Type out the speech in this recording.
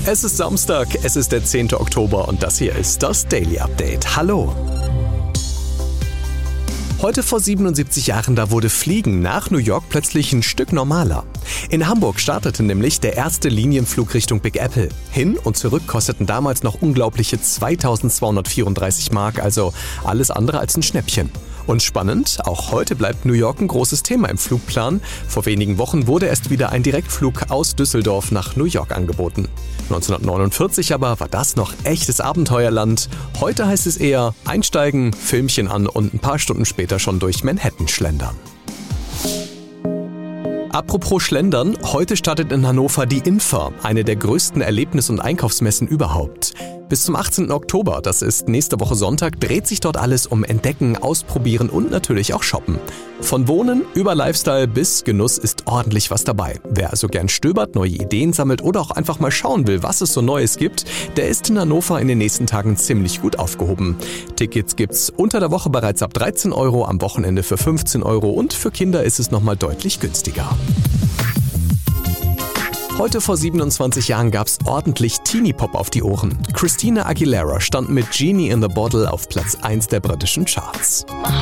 Es ist Samstag, es ist der 10. Oktober und das hier ist das Daily Update. Hallo! Heute vor 77 Jahren, da wurde Fliegen nach New York plötzlich ein Stück normaler. In Hamburg startete nämlich der erste Linienflug Richtung Big Apple. Hin und zurück kosteten damals noch unglaubliche 2234 Mark, also alles andere als ein Schnäppchen. Und spannend, auch heute bleibt New York ein großes Thema im Flugplan. Vor wenigen Wochen wurde erst wieder ein Direktflug aus Düsseldorf nach New York angeboten. 1949 aber war das noch echtes Abenteuerland. Heute heißt es eher einsteigen, Filmchen an und ein paar Stunden später schon durch Manhattan schlendern. Apropos Schlendern, heute startet in Hannover die INFA, eine der größten Erlebnis- und Einkaufsmessen überhaupt. Bis zum 18. Oktober, das ist nächste Woche Sonntag, dreht sich dort alles um Entdecken, Ausprobieren und natürlich auch Shoppen. Von Wohnen über Lifestyle bis Genuss ist ordentlich was dabei. Wer also gern stöbert, neue Ideen sammelt oder auch einfach mal schauen will, was es so Neues gibt, der ist in Hannover in den nächsten Tagen ziemlich gut aufgehoben. Tickets gibt's unter der Woche bereits ab 13 €, am Wochenende für 15 € und für Kinder ist es nochmal deutlich günstiger. Heute vor 27 Jahren gab's ordentlich Teenie-Pop auf die Ohren. Christina Aguilera stand mit Genie in the Bottle auf Platz 1 der britischen Charts.